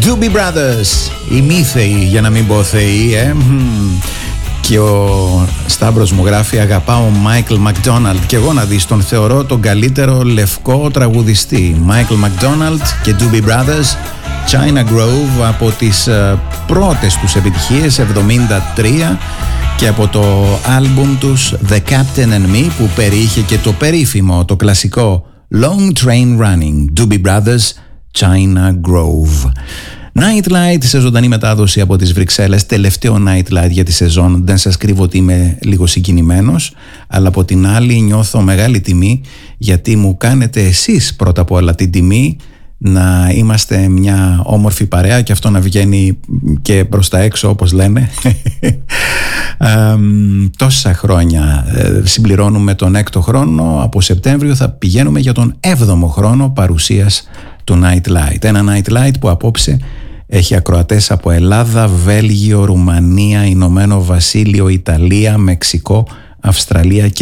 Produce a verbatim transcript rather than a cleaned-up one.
Doobie Brothers, οι μη θεοί, για να μην πω θεοί, ε. Και ο Σταύρος μου γράφει: αγαπάω Michael McDonald. Και εγώ να δεις, τον θεωρώ τον καλύτερο λευκό τραγουδιστή. Michael McDonald και Doobie Brothers, China Grove, από τις uh, πρώτες τους επιτυχίες εβδομήντα τρία και από το άλμπουμ τους The Captain and Me, που περιείχε και το περίφημο, το κλασικό Long Train Running. Doobie Brothers, China Grove. Nightlight σε ζωντανή μετάδοση από τις Βρυξέλλες. Τελευταίο Nightlight για τη σεζόν. Δεν σας κρύβω ότι είμαι λίγο συγκινημένος, αλλά από την άλλη νιώθω μεγάλη τιμή, γιατί μου κάνετε εσείς πρώτα απ' όλα την τιμή να είμαστε μια όμορφη παρέα και αυτό να βγαίνει και προς τα έξω, όπως λένε. ε, τόσα χρόνια ε, συμπληρώνουμε τον έκτο χρόνο. Από Σεπτέμβριο θα πηγαίνουμε για τον έβδομο χρόνο παρουσίας του Nightlight. Ένα Nightlight που απόψε έχει ακροατές από Ελλάδα, Βέλγιο, Ρουμανία, Ηνωμένο Βασίλειο, Ιταλία, Μεξικό, Αυστραλία και